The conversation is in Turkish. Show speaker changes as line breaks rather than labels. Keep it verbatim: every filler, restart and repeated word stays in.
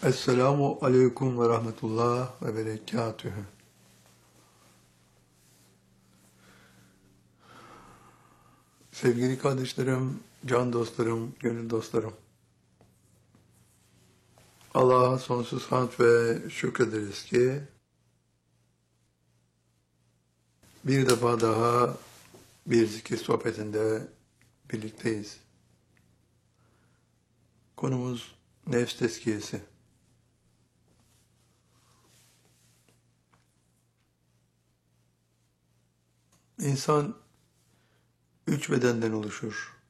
Esselamu aleyküm ve rahmetullah ve berekatühü. Sevgili kardeşlerim, can dostlarım, gönül dostlarım. Allah'a sonsuz hamd ve şükrederiz ki bir defa daha bir zikir sohbetinde birlikteyiz. Konumuz nefs tezkiyesi. İnsan üç bedenden oluşur.